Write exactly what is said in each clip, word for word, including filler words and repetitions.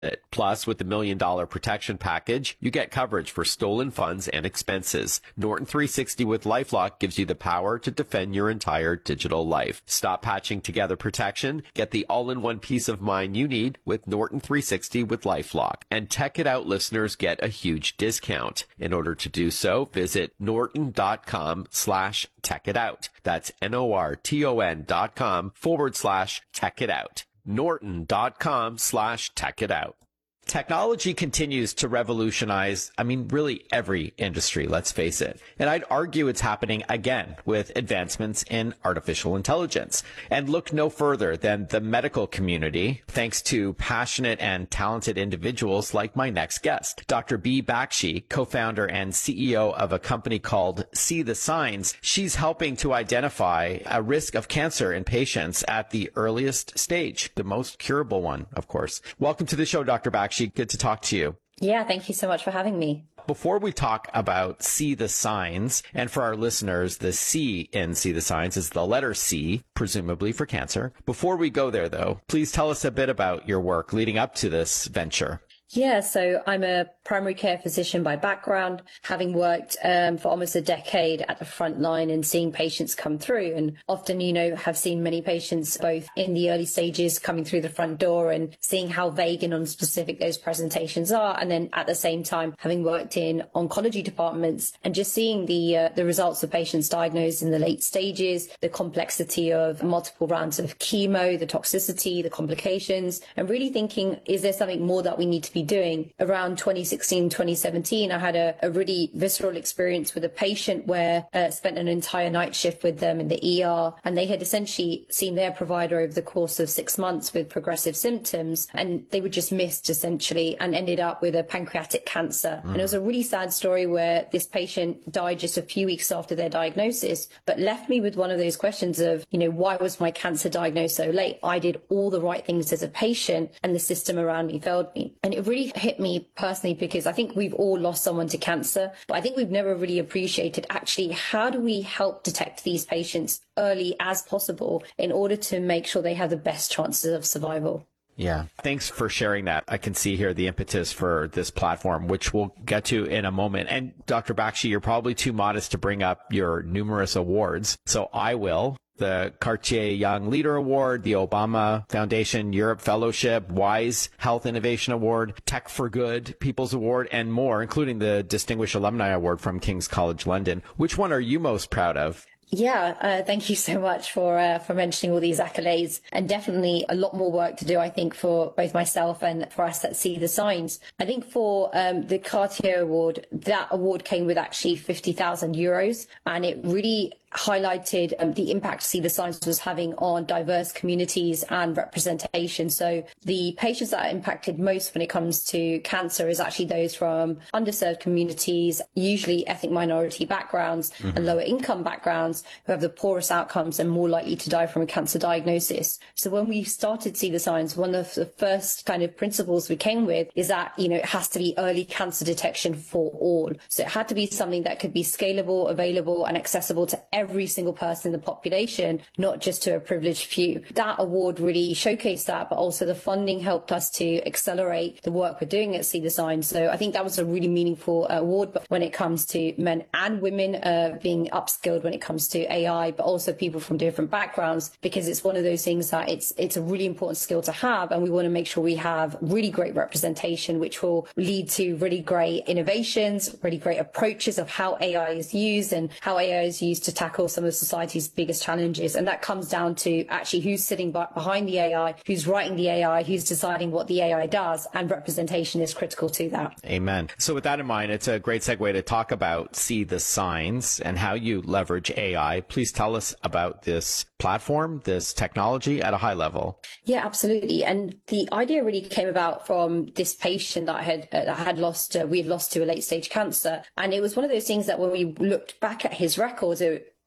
Plus, with the Million Dollar Protection Package, you get coverage for stolen funds and expenses. Norton three sixty with LifeLock gives you the power to defend your entire digital life. Stop patching together protection. Get the all-in-one peace of mind you need with Norton three sixty with LifeLock. And Tech It Out listeners get a huge discount. In order to do so, visit norton.com slash Tech It Out. That's N-O-R-T-O-N dot com forward slash Tech It Out. Norton.com slash Tech It Out. Technology continues to revolutionize, I mean, really every industry, let's face it. And I'd argue it's happening again with advancements in artificial intelligence. And look no further than the medical community, thanks to passionate and talented individuals like my next guest. Doctor Bee Bakshi, co-founder and C E O of a company called See the Signs. She's helping to identify a risk of cancer in patients at the earliest stage, the most curable one, of course. Welcome to the show, Doctor Bakshi. Good to talk to you. Yeah, thank you so much for having me. Before we talk about See the Signs, and for our listeners, the C in See the Signs is the letter C, presumably for cancer. Before we go there, though, please tell us a bit about your work leading up to this venture. Yeah, so I'm a primary care physician by background, having worked um, for almost a decade at the front line and seeing patients come through. And often, you know, have seen many patients both in the early stages coming through the front door and seeing how vague and unspecific those presentations are. And then at the same time, having worked in oncology departments and just seeing the uh, the results of patients diagnosed in the late stages, the complexity of multiple rounds of chemo, the toxicity, the complications, and really thinking, is there something more that we need to be doing? Around twenty sixteen, twenty seventeen, I had a, a really visceral experience with a patient where I uh, spent an entire night shift with them in the E R, and they had essentially seen their provider over the course of six months with progressive symptoms, and they were just missed essentially and ended up with a pancreatic cancer. Mm. And it was a really sad story where this patient died just a few weeks after their diagnosis, but left me with one of those questions of, you know, why was my cancer diagnosed so late? I did all the right things as a patient and the system around me failed me. And it really hit me personally because I think we've all lost someone to cancer, but I think we've never really appreciated actually how do we help detect these patients early as possible in order to make sure they have the best chances of survival. Yeah. Thanks for sharing that. I can see here the impetus for this platform, which we'll get to in a moment. And Doctor Bakshi, you're probably too modest to bring up your numerous awards, so I will. The Cartier Young Leader Award, the Obama Foundation Europe Fellowship, Wise Health Innovation Award, Tech for Good People's Award, and more, including the Distinguished Alumni Award from King's College London. Which one are you most proud of? Yeah, uh, thank you so much for uh, for mentioning all these accolades, and definitely a lot more work to do, I think, for both myself and for us that See the Signs. I think for um, the Cartier Award, that award came with actually fifty thousand euros, and it really highlighted um, the impact See the Signs was having on diverse communities and representation. So the patients that are impacted most when it comes to cancer is actually those from underserved communities, usually ethnic minority backgrounds mm-hmm. and lower income backgrounds, who have the poorest outcomes and more likely to die from a cancer diagnosis. So when we started See the Signs, one of the first kind of principles we came with is that, you know, it has to be early cancer detection for all. So it had to be something that could be scalable, available and accessible to everyone. Every single person in the population, not just to a privileged few. That award really showcased that, but also the funding helped us to accelerate the work we're doing at See the Signs. So I think that was a really meaningful uh, award, but when it comes to men and women uh, being upskilled when it comes to A I, but also people from different backgrounds, because it's one of those things that it's it's a really important skill to have, and we want to make sure we have really great representation, which will lead to really great innovations, really great approaches of how A I is used and how A I is used to tackle some of society's biggest challenges. And that comes down to actually who's sitting behind the A I, who's writing the A I, who's deciding what the A I does, and representation is critical to that. Amen. So with that in mind, it's a great segue to talk about See the Signs and how you leverage A I. Please tell us about this platform, this technology at a high level. Yeah, absolutely. And the idea really came about from this patient that I had, uh, that I had lost, uh, we've lost to a late stage cancer. And it was one of those things that when we looked back at his records, it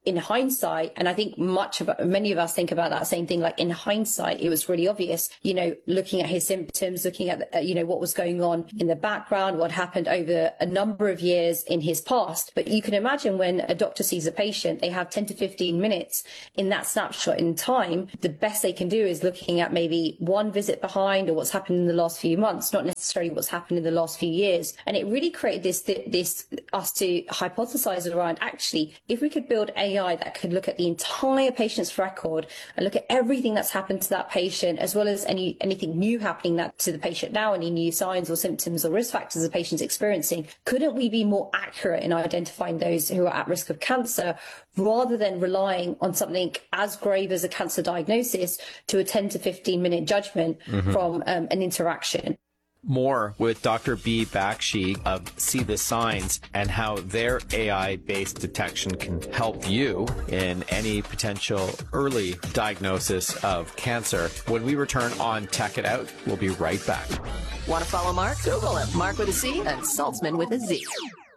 in hindsight, and I think much of many of us think about that same thing, like in hindsight, it was really obvious, you know, looking at his symptoms, looking at, the, you know, what was going on in the background, what happened over a number of years in his past. But you can imagine when a doctor sees a patient, they have ten to fifteen minutes in that snapshot in time. The best they can do is looking at maybe one visit behind or what's happened in the last few months, not necessarily what's happened in the last few years. And it really created this, this, us to hypothesize around, actually, if we could build A I that could look at the entire patient's record and look at everything that's happened to that patient, as well as any anything new happening that to the patient now, any new signs or symptoms or risk factors the patient's experiencing, couldn't we be more accurate in identifying those who are at risk of cancer, rather than relying on something as grave as a cancer diagnosis to a ten to fifteen minute judgment mm-hmm. from um, an interaction? More with Doctor B. Bakshi of See the Signs and how their A I-based detection can help you in any potential early diagnosis of cancer. When we return on Tech It Out, we'll be right back. Want to follow Mark? Google him. Mark with a C and Saltzman with a Z.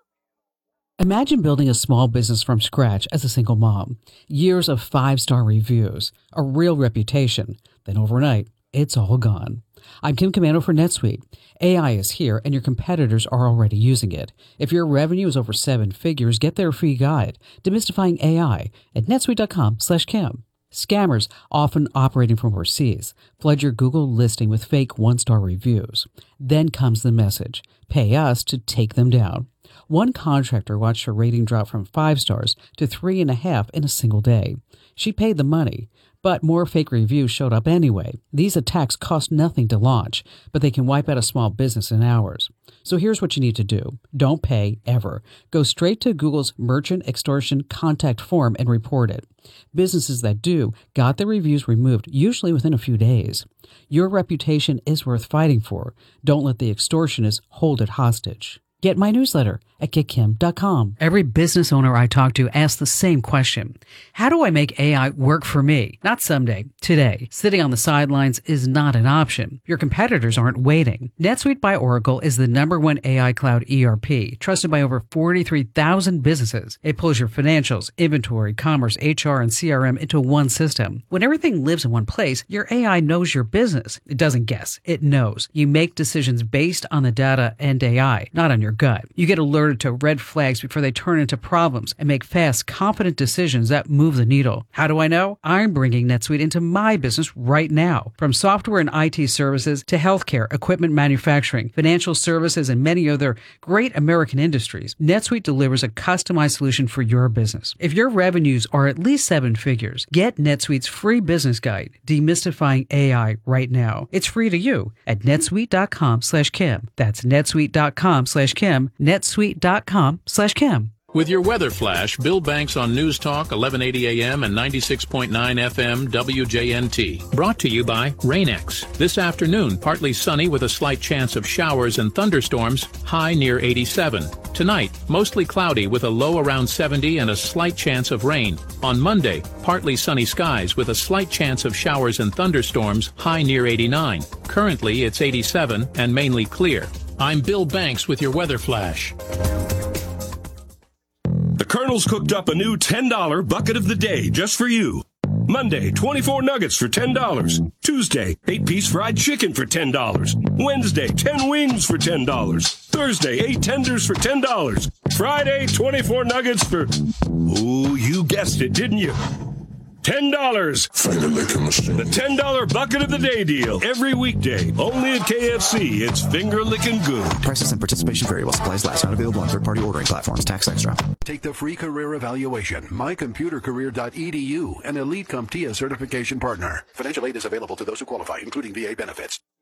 Imagine building a small business from scratch as a single mom. Years of five-star reviews, a real reputation. Then overnight, it's all gone. I'm Kim Commando for NetSuite. A I is here, and your competitors are already using it. If your revenue is over seven figures, get their free guide, Demystifying A I, at netsuite.com slash Kim. Scammers, often operating from overseas, flood your Google listing with fake one-star reviews. Then comes the message, pay us to take them down. One contractor watched her rating drop from five stars to three and a half in a single day. She paid the money, but more fake reviews showed up anyway. These attacks cost nothing to launch, but they can wipe out a small business in hours. So here's what you need to do. Don't pay, ever. Go straight to Google's Merchant Extortion Contact Form and report it. Businesses that do got the reviews removed, usually within a few days. Your reputation is worth fighting for. Don't let the extortionists hold it hostage. Get my newsletter at get kim dot com. Every business owner I talk to asks the same question. How do I make A I work for me? Not someday, today. Sitting on the sidelines is not an option. Your competitors aren't waiting. NetSuite by Oracle is the number one A I cloud E R P, trusted by over forty-three thousand businesses. It pulls your financials, inventory, commerce, H R, and C R M into one system. When everything lives in one place, your A I knows your business. It doesn't guess. It knows. You make decisions based on the data and A I, not on your gut. You get alerted to red flags before they turn into problems and make fast, confident decisions that move the needle. How do I know? I'm bringing NetSuite into my business right now. From software and I T services to healthcare, equipment manufacturing, financial services, and many other great American industries, NetSuite delivers a customized solution for your business. If your revenues are at least seven figures, get NetSuite's free business guide, Demystifying A I, right now. It's free to you at netsuite.com slash Kim. That's netsuite.com slash Kim, netsuite.com slash Kim. With your weather flash, Bill Banks on News Talk, eleven eighty A M and ninety-six point nine F M W J N T. Brought to you by Rain-X. This afternoon, partly sunny with a slight chance of showers and thunderstorms, high near eighty-seven. Tonight, mostly cloudy with a low around seventy and a slight chance of rain. On Monday, partly sunny skies with a slight chance of showers and thunderstorms, high near eighty-nine. Currently, it's eighty-seven and mainly clear. I'm Bill Banks with your weather flash. The Colonel's cooked up a new ten dollar bucket of the day just for you. Monday, twenty-four nuggets for ten dollars. Tuesday, eight piece fried chicken for ten dollars. Wednesday, ten wings for ten dollars. Thursday, eight tenders for ten dollars. Friday, twenty-four nuggets for... Ooh, you guessed it, didn't you? ten dollars. Finger licking machine. The ten dollar bucket of the day deal. Every weekday. Only at K F C. It's finger licking good. Prices and participation vary while supplies last. Not available on third-party ordering platforms. Tax extra. Take the free career evaluation. my computer career dot e d u, an Elite CompTIA certification partner. Financial aid is available to those who qualify, including V A benefits.